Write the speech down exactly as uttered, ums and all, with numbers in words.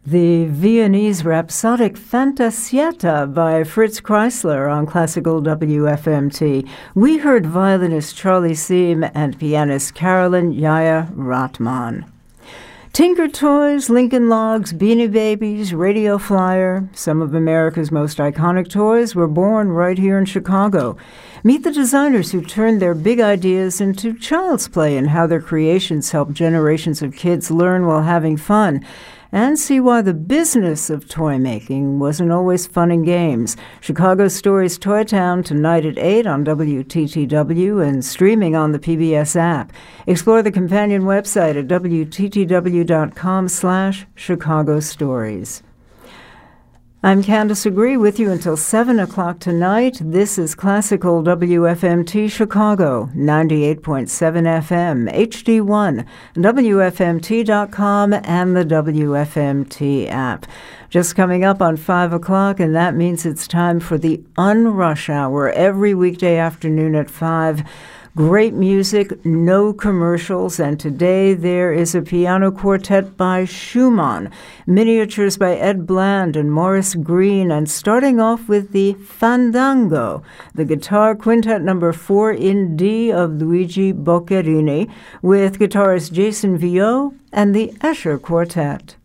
The Viennese rhapsodic Fantasietta by Fritz Kreisler on Classical W F M T. We heard violinist Charlie Seam and pianist Carolyn Yaya Rotman. Tinker Toys, Lincoln Logs, Beanie Babies, Radio Flyer, some of America's most iconic toys were born right here in Chicago. Meet the designers who turned their big ideas into child's play and how their creations help generations of kids learn while having fun. And see why the business of toy making wasn't always fun and games. Chicago Stories Toy Town tonight at eight on W T T W and streaming on the P B S app. Explore the companion website at W T T W dot com slash Chicago Stories. I'm Candace Agree with you until seven o'clock tonight. This is Classical W F M T Chicago, ninety-eight point seven F M, H D one, W F M T dot com, and the W F M T app. Just coming up on five o'clock, and that means it's time for the Unrush Hour every weekday afternoon at five. Great music, no commercials, and today there is a piano quartet by Schumann, miniatures by Ed Bland and Morris Green, and starting off with the Fandango, the guitar quintet number four in D of Luigi Boccherini, with guitarist Jason Viau and the Escher Quartet.